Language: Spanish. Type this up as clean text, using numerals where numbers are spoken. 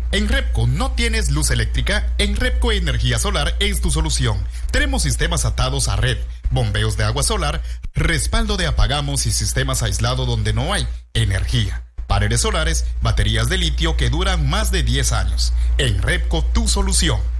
¿En Repco no tienes luz eléctrica? En Repco Energía Solar es tu solución. Tenemos sistemas atados a red, bombeos de agua solar, respaldo de apagamos y sistemas aislados donde no hay energía. Paneles solares, baterías de litio que duran más de 10 años. En Repco, tu solución.